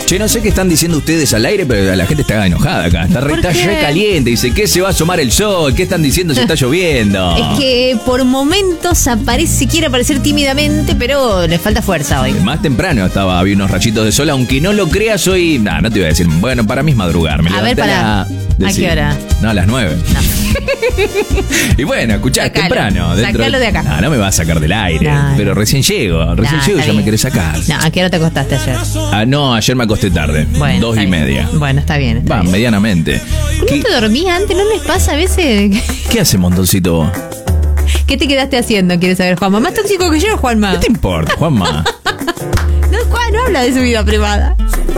Che, no sé qué están diciendo ustedes al aire, pero la gente está enojada acá. Está re caliente. Dice, ¿qué se va a asomar el sol? ¿Qué están diciendo si está lloviendo? Es que por momentos quiere aparecer tímidamente, pero le falta fuerza hoy. Más temprano había unos rayitos de sol, aunque no lo creas hoy. No te voy a decir. Bueno, para mí es madrugar. Me levanté ¿a qué hora? No, a las 9. No. Y bueno, escuchá, temprano. Sacalo de acá. No me va a sacar del aire. No. Pero recién llego y ya me querés sacar. No, ¿a qué hora te acostaste ayer? No, ayer me acosté tarde. Bueno, 2:30. Bueno, está bien. Va, medianamente. ¿No te dormías antes? ¿No les pasa a veces? ¿Qué hace Montoncito vos? ¿Qué te quedaste haciendo? ¿Quieres saber, Juanma? Más tóxico que yo, Juanma. ¿Qué te importa, Juanma? No, Juan no habla de su vida privada.